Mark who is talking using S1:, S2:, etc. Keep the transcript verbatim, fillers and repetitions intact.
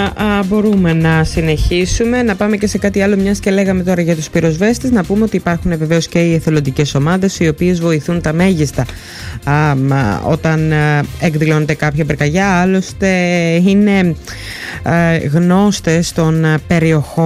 S1: α, μπορούμε να συνεχίσουμε, να πάμε και σε κάτι άλλο, μιας και λέγαμε τώρα για τους πυροσβέστες. Να πούμε ότι υπάρχουν βεβαίως και οι εθελοντικές ομάδες, οι οποίες βοηθούν τα μέγιστα α, α, όταν α, εκδηλώνεται κάποια πυρκαγιά. Άλλωστε είναι α, γνώστες των περιοχών